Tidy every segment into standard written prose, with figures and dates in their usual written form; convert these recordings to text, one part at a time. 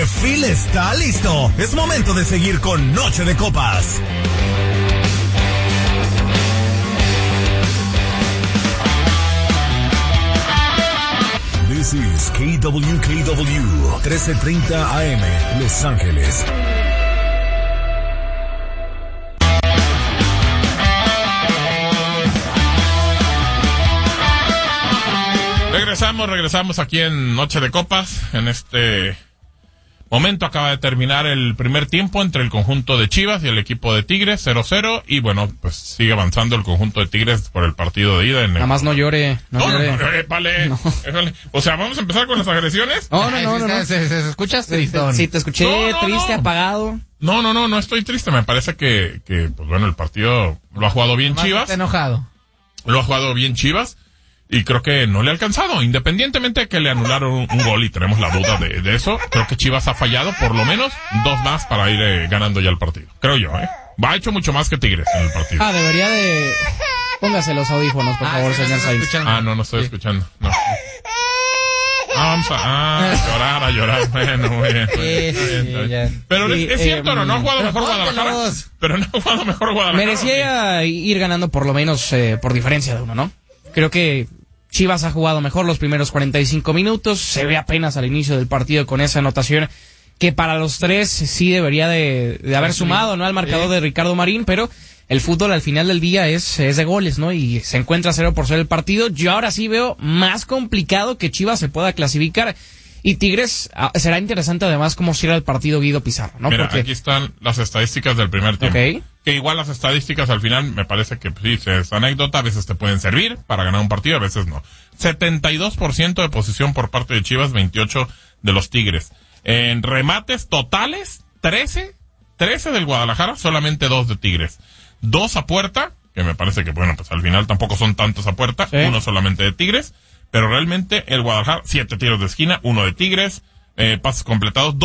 porque Phil está listo. Es momento de seguir con Noche de Copas. This is KWKW 1330 AM, Los Ángeles. Regresamos aquí en Noche de Copas. En este momento acaba de terminar el primer tiempo entre el conjunto de Chivas y el equipo de Tigres, 0-0, y bueno, pues sigue avanzando el conjunto de Tigres por el partido de ida. Nada más no llore. No, vale. O sea, ¿vamos a empezar con las agresiones? No. ¿Se escuchas tristón? Sí, te escuché triste, apagado. No estoy triste. Me parece que pues bueno, el partido lo ha jugado bien Chivas. Está enojado. Lo ha jugado bien Chivas. Y creo que no le ha alcanzado, independientemente de que le anularon un gol y tenemos la duda de eso. Creo que Chivas ha fallado por lo menos 2 más para ir ganando ya el partido. Creo yo, Ha hecho mucho más que Tigres en el partido. Debería de... Póngase los audífonos, por favor, señor Sainz. No estoy escuchando. No. Vamos a llorar. Bueno, muy bien. Pero es cierto, no ha jugado mejor Guadalajara. Pero no ha jugado mejor Guadalajara. Merecía ir ganando por lo menos por diferencia de 1, ¿no? Creo que Chivas ha jugado mejor los primeros 45 minutos, se ve apenas al inicio del partido con esa anotación que para los 3 sí debería de haber sumado, ¿no? Al marcador de Ricardo Marín, pero el fútbol al final del día es de goles, ¿no? Y se encuentra 0-0 el partido. Yo ahora sí veo más complicado que Chivas se pueda clasificar. Y Tigres, será interesante además cómo cierra el partido Guido Pizarro, ¿no? Mira, aquí están las estadísticas del primer tiempo. Okay. Que igual las estadísticas al final me parece que sí, es anécdota, a veces te pueden servir para ganar un partido, a veces no. 72% de posición por parte de Chivas, 28% de los Tigres. En remates totales, 13 del Guadalajara, solamente 2 de Tigres. 2 a puerta, que me parece que bueno, pues al final tampoco son tantos a puerta, 1 solamente de Tigres. Pero realmente el Guadalajara, 7 tiros de esquina, 1 de Tigres, pases completados,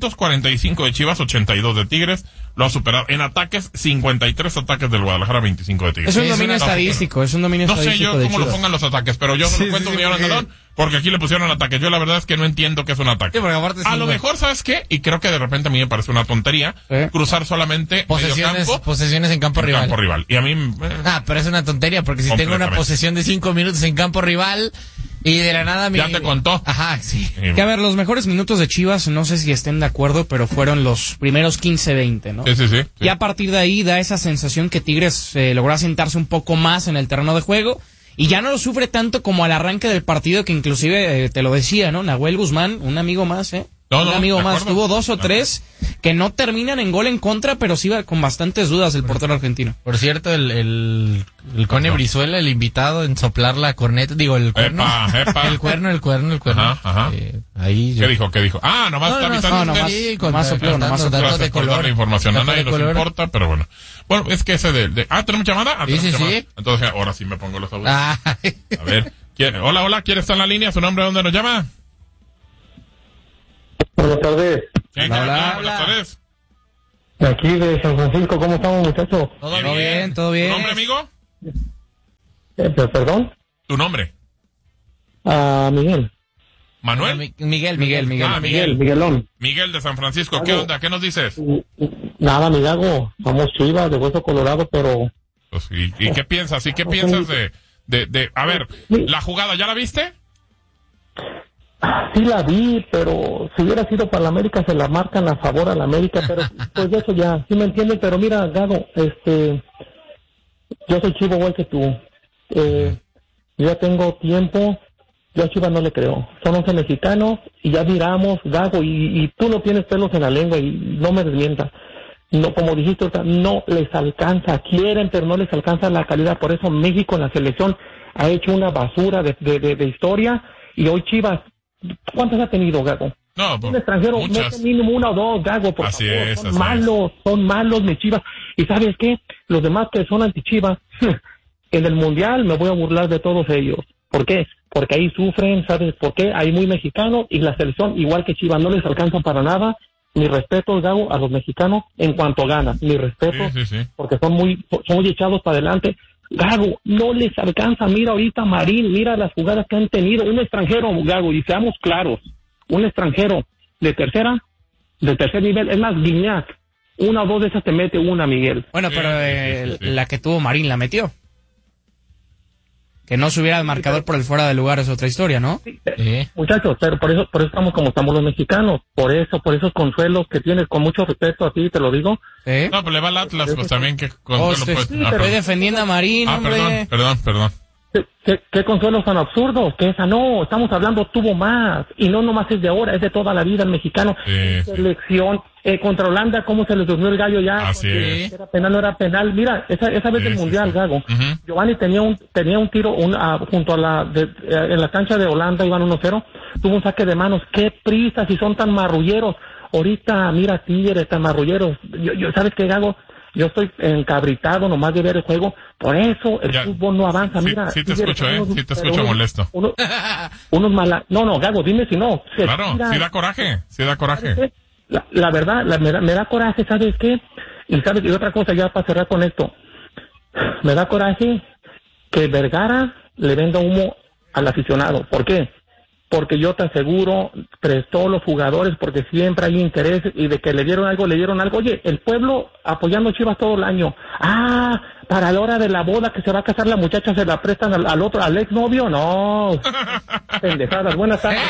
245 de Chivas, 82 de Tigres, lo ha superado. En ataques, 53 ataques del Guadalajara, 25 de Tigres. Es un dominio estadístico, No sé yo cómo lo pongan los ataques, pero yo se lo cuento un millón de galón, porque aquí le pusieron ataques. Yo la verdad es que no entiendo qué es un ataque. A lo mejor, ¿sabes qué? Y creo que de repente a mí me parece una tontería cruzar solamente posesiones en campo rival. Y a mí... pero es una tontería, porque si tengo una posesión de 5 minutos en campo rival... Y de la nada ya te contó. Ajá, sí. Que a ver, los mejores minutos de Chivas, no sé si estén de acuerdo, pero fueron los primeros 15-20, ¿no? Sí. Y a partir de ahí da esa sensación que Tigres logró asentarse un poco más en el terreno de juego y ya no lo sufre tanto como al arranque del partido, que inclusive te lo decía, ¿no? Nahuel Guzmán, un amigo más, un amigo más, tuvo 2 o 3 que no terminan en gol en contra, pero sí va con bastantes dudas el portero argentino. Por cierto, el Cone Brizuela, el invitado en soplar la corneta, digo, el cuerno. Epa. El cuerno. Ajá. Ahí ¿Qué dijo? nomás está avisando. Nomás sopló. Datos de color. La información, a nadie nos importa, pero bueno. Bueno, es que ese ¿tenemos llamada? Sí. Entonces, ahora sí me pongo los audífonos. A ver, hola, ¿quién está en la línea? ¿Su nombre? ¿Dónde nos llama? Buenas tardes. Buenas tardes. Aquí de San Francisco, ¿cómo estamos, muchachos? Todo bien. ¿Tu nombre, amigo? ¿Perdón? ¿Tu nombre? Miguel. ¿Manuel? Miguel. Miguelón. Miguel de San Francisco, ¿qué onda? ¿Qué nos dices? Nada, mi Gago, somos Chivas de Hueso Colorado, pero... Pues, ¿y qué piensas? ¿Y qué piensas de a ver, la jugada, ¿ya la viste? Sí la vi, pero si hubiera sido para la América se la marcan a favor a la América, pero pues eso ya, sí me entienden, pero mira, Gago, yo soy chivo igual que tú, yo ya tengo tiempo, yo a Chivas no le creo, son 11 mexicanos y ya miramos, Gago, y tú no tienes pelos en la lengua y no me desmientas, no, como dijiste, o sea, no les alcanza, quieren, pero no les alcanza la calidad, por eso México en la selección ha hecho una basura de historia, y hoy Chivas, ¿cuántas ha tenido, Gago? No, un extranjero, mete mínimo 1 o 2, Gago, por así favor. Es, son malos, mis Chivas. Y ¿sabes qué? Los demás que son anti-Chivas, en el Mundial me voy a burlar de todos ellos. ¿Por qué? Porque ahí sufren, ¿sabes por qué? Hay muy mexicanos y la selección, igual que Chivas, no les alcanza para nada. Mi respeto, Gago, a los mexicanos en cuanto ganan. Mi respeto, porque son muy echados para adelante. Gago, no les alcanza. Mira ahorita Marín, mira las jugadas que han tenido. Un extranjero, Gago, y seamos claros, un extranjero de tercera de tercer nivel. Es más, Guiñac, una o dos de esas te mete una, Miguel. Bueno, pero la que tuvo Marín la metió. Que no subiera el marcador por el fuera de lugar es otra historia, ¿no? Sí. Muchachos, pero por eso estamos como estamos los mexicanos. Por esos consuelos que tienes, con mucho respeto a ti, te lo digo. ¿Sí? No, pues le va al Atlas, pues también que consuelo sí, pues. pero defendiendo a Marín, hombre. Perdón. ¿Qué consuelos tan absurdos? Que esa no, estamos hablando, tuvo más. Y no nomás es de ahora, es de toda la vida el mexicano. Selección, contra Holanda, cómo se les durmió el gallo ya. Así es. Era penal, no era penal. Mira, esa vez del Mundial, Gago. Giovanni tenía un tiro junto a en la cancha de Holanda, iban 1-0. Tuvo un saque de manos. Qué prisa, si son tan marrulleros. Ahorita, mira, Tigres, tan marrulleros. Yo ¿sabes qué, Gago? Yo estoy encabritado nomás de ver el juego. Por eso el fútbol no avanza. Mira, sí te escucho, sí te escucho molesto. Unos malas. No, Gago, dime si no. Claro, sí da coraje. La verdad, me da coraje, ¿sabes qué? Y otra cosa, ya para cerrar con esto. Me da coraje que Vergara le venda humo al aficionado. ¿Por qué? Porque yo te aseguro, prestó los jugadores porque siempre hay interés y de que le dieron algo. Oye, el pueblo apoyando Chivas todo el año. Para la hora de la boda que se va a casar la muchacha se la prestan al exnovio. No, pendejadas. Buenas tardes,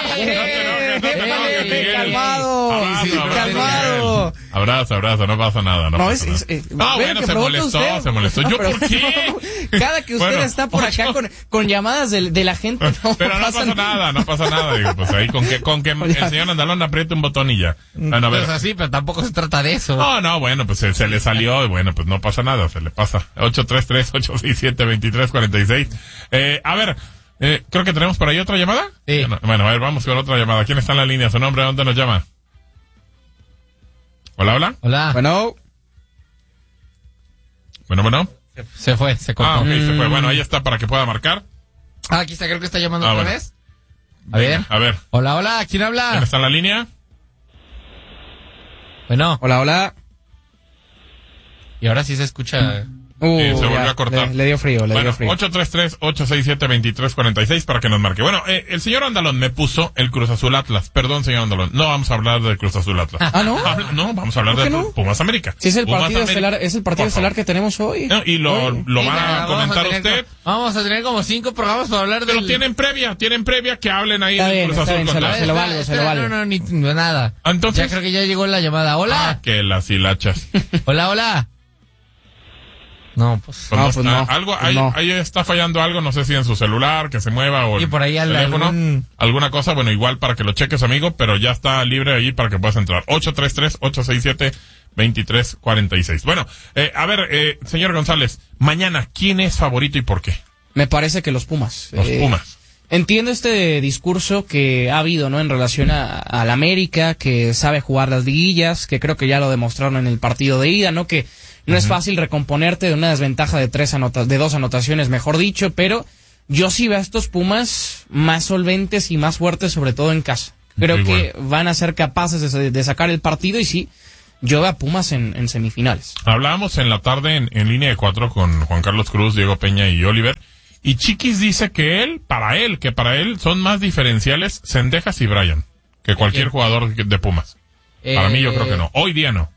calmado. Abrazo, no pasa nada. No, bueno, se molestó. ¿Yo por qué? Cada que usted está por acá con llamadas de la gente, pero no pasa nada, digo, pues ahí con que el señor Andalón apriete un botón y ya. Bueno, pues así, pero tampoco se trata de eso. No, bueno, pues se le salió y bueno, pues no pasa nada, se le pasa. 833-867-2346. A ver, creo que tenemos por ahí otra llamada. Sí. Bueno, a ver, vamos con otra llamada. ¿Quién está en la línea? ¿Su nombre? ¿Dónde nos llama? Hola. Bueno. Se fue, se cortó. Ok, se fue. Bueno, ahí está para que pueda marcar. Aquí está, creo que está llamando otra vez. A ver. Hola, ¿quién habla? ¿Quién está en la línea? Bueno. Hola. Y ahora sí se escucha. Se volvió a cortar. Le dio frío. 833-867-2346 para que nos marque. Bueno, el señor Andalón me puso el Cruz Azul Atlas. Perdón, señor Andalón. No vamos a hablar del Cruz Azul Atlas. ¿No? No, vamos a hablar de Pumas América. Sí, es el partido estelar que tenemos hoy. No, y lo va a comentar usted. Vamos a tener como 5 programas para hablar de. Pero tienen previa que hablen ahí del Cruz Azul. Se lo valgo. No, nada. Entonces. Ya creo que ya llegó la llamada. Hola. Que las hilachas. Hola. No, pues no. Ahí está fallando algo, no sé si en su celular, que se mueva o y por ahí el teléfono, alguna cosa, bueno, igual para que lo cheques, amigo, pero ya está libre ahí para que puedas entrar. 833-867-2346. Bueno, a ver, señor González, mañana, ¿quién es favorito y por qué? Me parece que los Pumas. Los Pumas. Entiendo este discurso que ha habido, ¿no? En relación a la América, que sabe jugar las liguillas, que creo que ya lo demostraron en el partido de ida, ¿no? Que no es fácil recomponerte de una desventaja de 2 anotaciones, mejor dicho, pero yo sí veo a estos Pumas más solventes y más fuertes, sobre todo en casa. Creo que van a ser capaces de sacar el partido y sí, yo veo a Pumas en semifinales. Hablábamos en la tarde en línea de 4 con Juan Carlos Cruz, Diego Peña y Oliver, y Chiquis dice que para él son más diferenciales Cendejas y Brian que cualquier jugador de Pumas. Para mí yo creo que no. Hoy día no.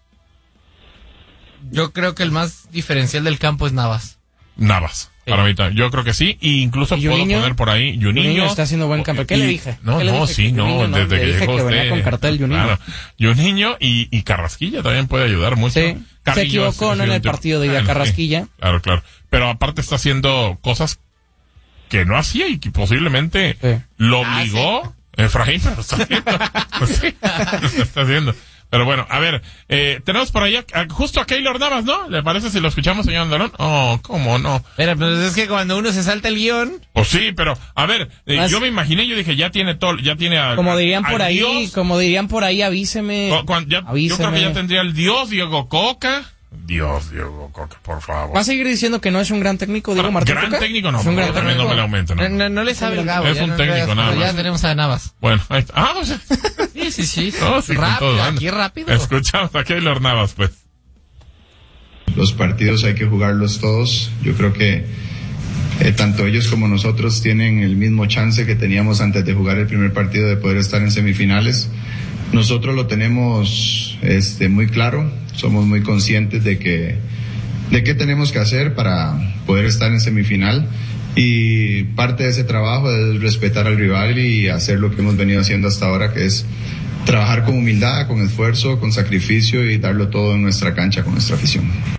Yo creo que el más diferencial del campo es Navas. Para mí yo creo que sí, y incluso puedo poner por ahí Juninho. Está haciendo buen campo. ¿Qué le dije? Desde que llegó que usted. venía con cartel Juninho. Claro. Juninho y Carrasquilla también puede ayudar mucho. Sí. Se equivocó en el partido de ida Carrasquilla. Sí. Claro. Pero aparte está haciendo cosas que no hacía y que posiblemente lo obligó. Efraín, pero lo está haciendo. Lo está haciendo. Pero bueno, a ver, tenemos por allá justo a Keylor Navas, ¿no? ¿Le parece si lo escuchamos, señor Andalón? ¿Cómo no? Pero pues es que cuando uno se salta el guión. Pues sí, pero, a ver, yo me imaginé, yo dije, ya tiene como dirían por ahí, avíseme. Yo creo que ya tendría el Dios Diego Coca, por favor. ¿Va a seguir diciendo que no es un gran técnico, Diego Martín Coca? Gran técnico no, es un gran técnico. No me lo aumenten. No le sabe el Gabo. Es un técnico nada más. Ya tenemos a Navas. Bueno, ahí está. O sea. Sí. Rápido, aquí rápido. Escuchamos a Keylor Navas, pues. Los partidos hay que jugarlos todos. Yo creo que tanto ellos como nosotros tienen el mismo chance que teníamos antes de jugar el primer partido de poder estar en semifinales. Nosotros lo tenemos muy claro, somos muy conscientes de qué tenemos que hacer para poder estar en semifinal, y parte de ese trabajo es respetar al rival y hacer lo que hemos venido haciendo hasta ahora, que es trabajar con humildad, con esfuerzo, con sacrificio y darlo todo en nuestra cancha con nuestra afición.